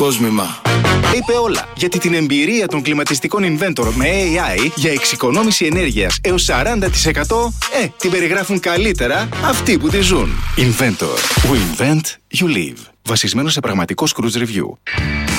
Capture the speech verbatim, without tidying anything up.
Κόσμημα. Είπε όλα, γιατί την εμπειρία των κλιματιστικών Inventor με έι άι για εξοικονόμηση ενέργειας έως σαράντα τοις εκατό, ε, την περιγράφουν καλύτερα αυτοί που τη ζουν. Inventor. We invent, you live. Βασισμένο σε πραγματικό Cruise Review.